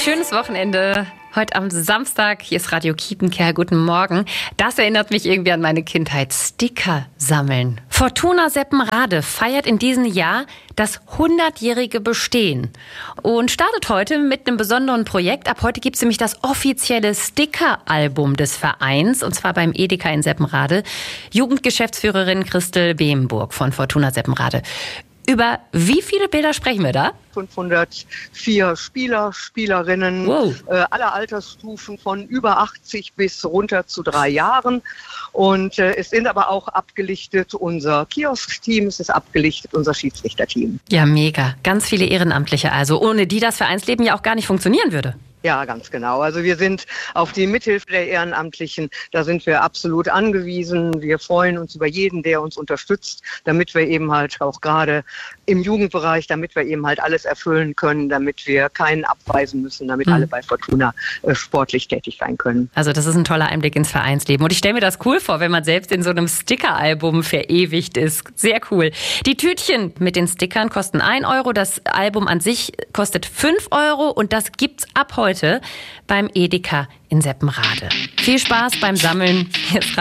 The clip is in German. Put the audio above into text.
Schönes Wochenende. Heute am Samstag, hier ist Radio Kiepenkerl, guten Morgen. Das erinnert mich irgendwie an meine Kindheit. Sticker sammeln. Fortuna Seppenrade feiert in diesem Jahr das 100-jährige Bestehen und startet heute mit einem besonderen Projekt. Ab heute gibt es nämlich das offizielle Sticker-Album des Vereins, und zwar beim Edeka in Seppenrade. Jugendgeschäftsführerin Christel Behmburg von Fortuna Seppenrade. Über wie viele Bilder sprechen wir da? 504 Spieler, Spielerinnen, aller Altersstufen von über 80 bis runter zu 3 Jahren. Und es sind aber auch abgelichtet unser Kiosk-Team, es ist abgelichtet unser Schiedsrichterteam. Ja, mega. Ganz viele Ehrenamtliche also, ohne die das Vereinsleben ja auch gar nicht funktionieren würde. Ja, ganz genau. Also wir sind auf die Mithilfe der Ehrenamtlichen, da sind wir absolut angewiesen. Wir freuen uns über jeden, der uns unterstützt, damit wir eben halt auch gerade im Jugendbereich, damit wir eben halt alles erfüllen können, damit wir keinen abweisen müssen, damit alle bei Fortuna sportlich tätig sein können. Also das ist ein toller Einblick ins Vereinsleben. Und ich stelle mir das cool vor, wenn man selbst in so einem Sticker-Album verewigt ist. Sehr cool. Die Tütchen mit den Stickern kosten 1 Euro. Das Album an sich kostet 5 Euro. Und das gibt's ab heute beim Edeka in Seppenrade. Viel Spaß beim Sammeln.